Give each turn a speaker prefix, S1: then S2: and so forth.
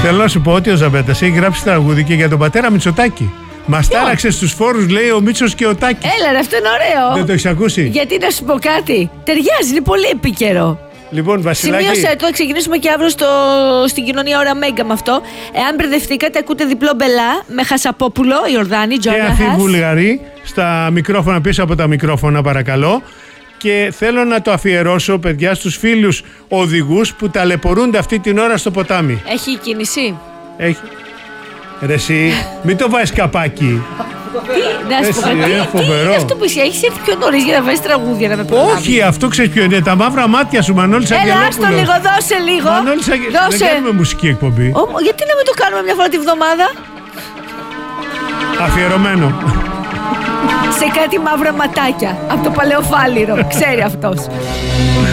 S1: Θέλω να σου πω ότι ο Ζαμπέτας έχει γράψει τραγούδι και για τον πατέρα Μητσοτάκη. Μας τάραξε στους φόρους, λέει, ο Μίτσος και ο Τάκης.
S2: Έλα ρε, αυτό είναι ωραίο.
S1: Δεν το έχεις ακούσει?
S2: Γιατί να σου πω κάτι. Ταιριάζει, είναι πολύ επίκαιρο.
S1: Λοιπόν, Βασιλάκη.
S2: Σημείωσα το, θα ξεκινήσουμε και αύριο στην κοινωνία ώρα Μέγκα με αυτό. Εάν μπερδευτήκατε, ακούτε διπλό μπελά με Χασαπόπουλο, Ιορδάνη, Τζόνα.
S1: Και αυτοί Βουλγαροί στα μικρόφωνα, πίσω από τα μικρόφωνα, παρακαλώ. Και θέλω να το αφιερώσω, παιδιά, στους φίλους οδηγούς που ταλαιπωρούνται αυτή την ώρα στο ποτάμι.
S2: Έχει κίνηση.
S1: Έχει. Ρε εσύ, μην το βάζεις καπάκι.
S2: Να σου πω κάτι.
S1: Φοβερό.
S2: Τι είναι αυτό που εσύ έχεις έρθει πιο νωρίς για να βάζεις τραγούδια να με προλάβεις?
S1: Όχι, αυτό ξέρεις ποιο είναι. Τα μαύρα μάτια σου, Μανώλης Αγγελόπουλος.
S2: Έλα, άστο λίγο, δώσε λίγο.
S1: Μανώλης Αγγελόπουλος. Δεν κάνουμε μουσική εκπομπή.
S2: Γιατί να μην το κάνουμε μια φορά τη βδομάδα?
S1: Αφιερωμένο.
S2: Σε κάτι μαύρα ματάκια από το Παλαιοφάλιρο. Ξέρει αυτός.